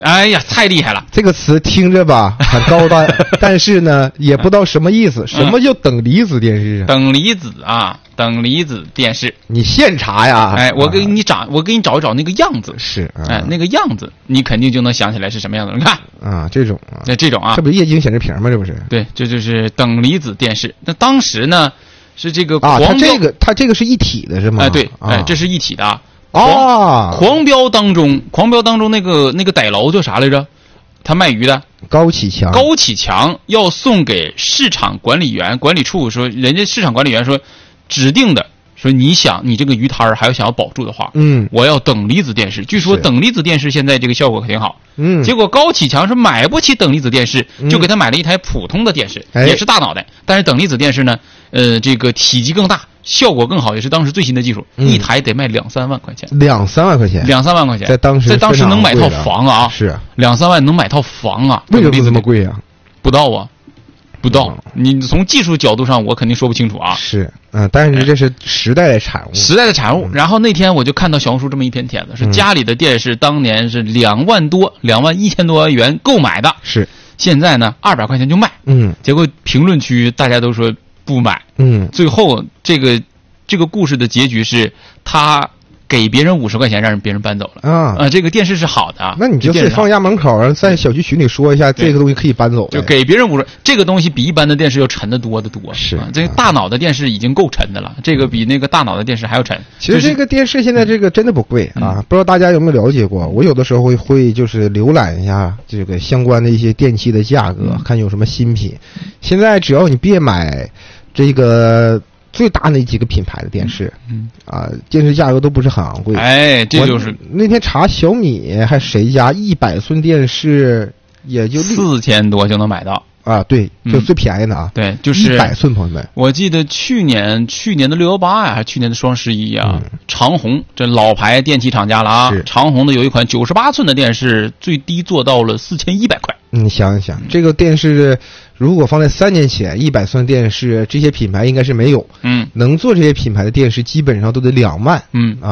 哎呀，太厉害了！ 这个词听着吧很高端，但是呢也不知道什么意思。什么叫等离子电视啊？ 等离子啊，等离子电视。 你现查呀？ 哎，我给你找一找那个样子。 是， 哎，那个样子，你肯定就能想起来是什么样子。你看啊，这种啊， 这种啊， 这不是液晶显示屏吗？这不是？ 对，这就是等离子电视。那当时呢是这个啊，它这个是一体的是吗？ 哎，对，哎，这是一体的啊。 狂飙当中那个逮牢叫啥来着？他卖鱼的高启强要送给市场管理处说，人家市场管理员说指定的说，你这个鱼摊儿还要想要保住的话，我要等离子电视。据说等离子电视现在这个效果挺好，结果高启强是买不起等离子电视，就给他买了一台普通的电视，也是大脑袋，但是等离子电视呢，这个体积更大，效果更好，也是当时最新的技术，一台得卖2-3万块钱 ，2-3万块钱 ，2-3万块钱， 在当时能买套房啊， 是 2-3万能买套房啊， 为什么这么贵啊？ 不到，你从技术角度上我肯定说不清楚啊。 是，但是这是时代的产物， 然后那天我就看到小红书这么一篇帖子，是家里的电视当年是2万1000多元购买的， 是， 现在呢200块钱就卖，结果评论区大家都说不买，最后这个故事的结局是他给别人50块钱，让别人搬走了啊！这个电视是好的， 那你就自己放家门口，在小区群里说一下，这个东西可以搬走， 就给别人50。这个东西比一般的电视要沉得多得多。 是， 这个大脑的电视已经够沉的了，这个比那个大脑的电视还要沉。 其实这个电视现在这个真的不贵啊，不知道大家有没有了解过？我有的时候会就是浏览一下这个相关的一些电器的价格，看有什么新品。现在只要你别买这个最大那几个品牌的电视，电视价格都不是很昂贵。 哎，这就是那天查小米还谁家100寸电视也就 4000多就能买到啊，对，就最便宜的啊， 对，就是 100寸，朋友们。 我记得去年的618呀，还是去年的双11啊，长虹这老牌电器厂家了啊，长虹的有一款98寸的电视，最低做到了4100块。 你想一想，这个电视如果放在3年前，100寸电视这些品牌应该是没有，能做这些品牌的电视基本上都得2万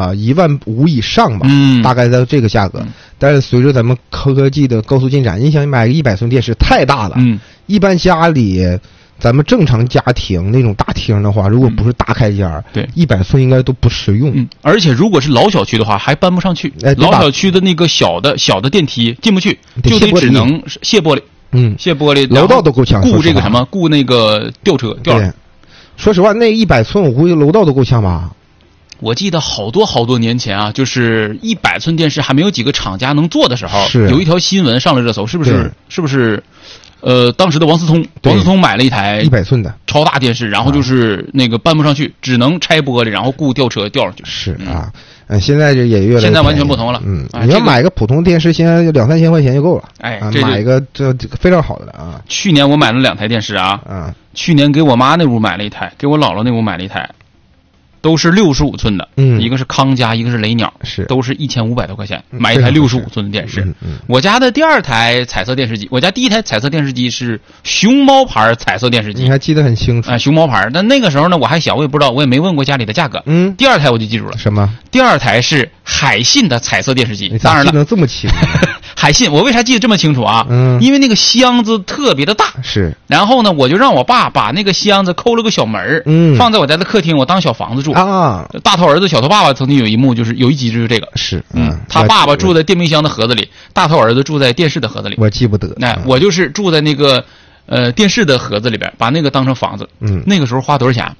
，15000以上吧，大概在这个价格。但是随着咱们科技的高速进展，你想买个100寸电视太大了，一般家里咱们正常家庭那种大厅的话，如果不是大开间， 对 ，100寸应该都不实用。 而且如果是老小区的话，还搬不上去。老小区的那个小的电梯进不去，就得只能卸玻璃。卸玻璃， 楼道都够呛。 雇这个什么？雇那个吊车吊。 说实话，那100寸我估计楼道都够呛吧。 我记得好多年前啊，就是100寸电视还没有几个厂家能做的时候，有一条新闻上了热搜，是不是？当时的王思聪买了一台 100寸的超大电视，然后就是那个搬不上去，只能拆玻璃，然后雇吊车吊上去。 是啊，现在这也越来越现在完全不同了。 你要买个普通电视，现在就2-3千块钱就够了。 哎， 买一个这非常好的啊。 去年我买了2台电视啊，去年给我妈那屋买了一台，给我姥姥那屋买了一台。都是65寸的，一个是康佳，一个是雷鸟，都是1500多块钱买一台65寸的电视。我家的第2台彩色电视机，我家第1台彩色电视机是熊猫牌彩色电视机， 你还记得很清楚熊猫牌。但那个时候呢，我还小，我也不知道，我也没问过家里的价格。第2台我就记住了， 什么？ 第2台是海信的彩色电视机。当然了， 记得这么清楚。 海信，我为啥记得这么清楚啊？因为那个箱子特别的大， 是。 然后呢，我就让我爸把那个箱子抠了个小门，放在我家的客厅，我当小房子住啊。 大头儿子小头爸爸曾经有一集就是这个， 是。 他爸爸住在电冰箱的盒子里，大头儿子住在电视的盒子里。 我记不得。 我就是住在那个电视的盒子里边，把那个当成房子。那个时候花多少钱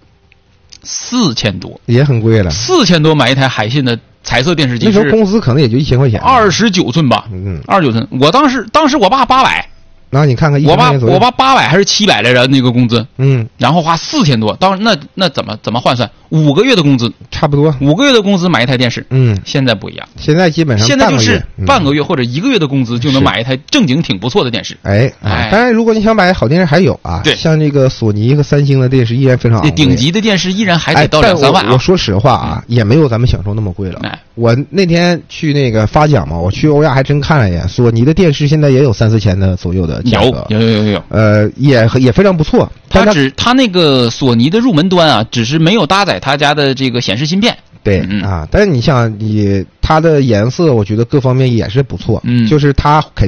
？4000多， 也很贵了。 4000多买一台海信的彩色电视机， 那时候工资可能也就1000块钱 ，29寸吧，29寸。我当时我爸800。 然后你看看我爸800还是700来着那个工资，然后花4000多，当那怎么换算？5个月的工资差不多 ，5个月的工资买一台电视，现在不一样， 现在基本上现在就是半个月或者1个月的工资就能买一台正经挺不错的电视。 当然如果你想买好电视还有啊， 对， 像这个索尼和三星的电视依然非常昂贵， 顶级的电视依然还得到2-3万。 我说实话啊，也没有咱们想象那么贵了。我那天去那个发奖嘛，我去欧亚还真看了一眼，索尼的电视现在也有3-4千的左右的价格， 有， 也非常不错。 它那个索尼的入门端啊，只是没有搭载他家的这个显示芯片， 对啊，但是你像它的颜色，我觉得各方面也是不错，就是它肯